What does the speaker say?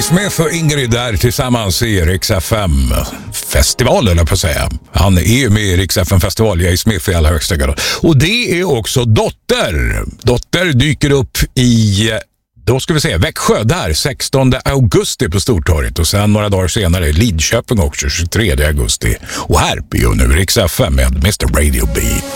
Smith och Ingrid där tillsammans i Rix FM-festival, eller på att säga. Han är ju med i Rix FM-festival, J. Smith i allra högsta grad. Och det är också Dotter. Dotter dyker upp i, då ska vi se, Växjö där 16 augusti på Stortorget. Och sen några dagar senare i Lidköping också 23 augusti. Och här blir ju nu Rix FM med Mr. Radio Beat.